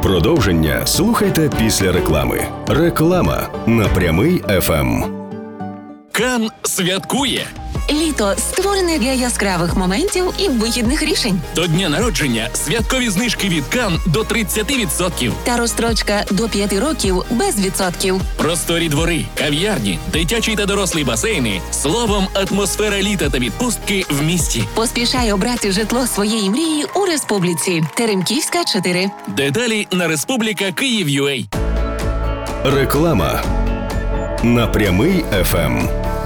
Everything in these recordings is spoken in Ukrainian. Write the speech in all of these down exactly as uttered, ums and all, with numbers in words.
Продовження слухайте після реклами. Реклама на Прямий еф ем. Кан святкує. Літо створене для яскравих моментів і вихідних рішень. До дня народження святкові знижки від Кан до тридцять відсотків. Та розстрочка до п'яти років без відсотків. Просторі двори, кав'ярні, дитячі та дорослі басейни. Словом, атмосфера літа та відпустки в місті. Поспішай обрати житло своєї мрії у Республіці. Теремківська, чотири. Деталі на Республіка Київ.ua. Реклама на Прямий еф ем.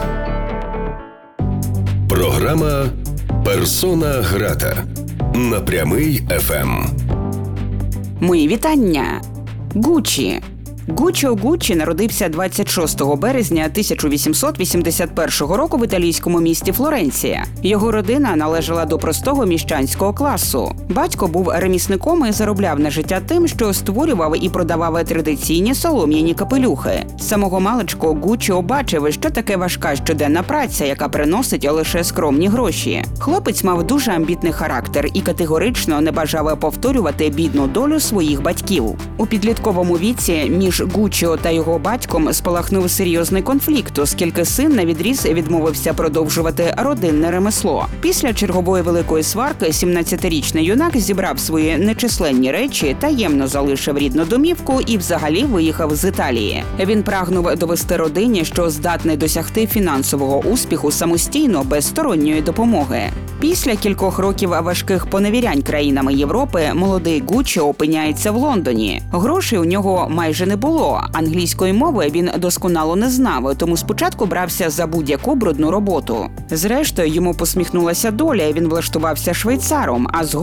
Програма «Персона грата» на Прямий еф ем. Мої вітання! Гуччі. Гуччо Гуччі народився двадцять шостого березня тисяча вісімсот вісімдесят першого року в італійському місті Флоренція. Його родина належала до простого міщанського класу. Батько був ремісником і заробляв на життя тим, що створював і продавав традиційні солом'яні капелюхи. З самого маличку Гуччо бачив, що таке важка щоденна праця, яка приносить лише скромні гроші. Хлопець мав дуже амбітний характер і категорично не бажав повторювати бідну долю своїх батьків. У підлітковому віці між Гуччо та його батьком спалахнув серйозний конфлікт, оскільки син навідріз відмовився продовжувати родинне ремесло. Після чергової великої сварки сімнадцятирічний юнак зібрав свої нечисленні речі, таємно залишив рідну домівку і взагалі виїхав з Італії. Він прагнув довести родині, що здатний досягти фінансового успіху самостійно, без сторонньої допомоги. Після кількох років важких поневірянь країнами Європи молодий Гуччо опиняється в Лондоні. Грошей у нього майже не було, англійської мови він досконало не знав, тому спочатку брався за будь-яку брудну роботу. Зрештою, йому посміхнулася доля, і він влаштувався швейцаром, а згодом